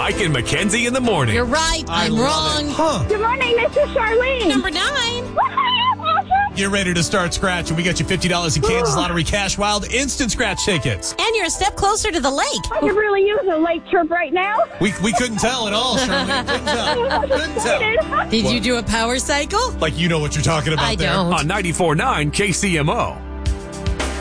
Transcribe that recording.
Mike and Mackenzie in the morning. You're right. I'm wrong. Huh. Good morning, Mr. Charlene. Number 9. Get ready to start scratching. We got you $50 in Kansas Lottery Cash Wild Instant Scratch tickets. And you're a step closer to the lake. I could really use a lake trip right now. We couldn't tell at all, Charlene. Couldn't tell. Did you do a power cycle? Like you know what you're talking about I there. don't. On 94.9 KCMO.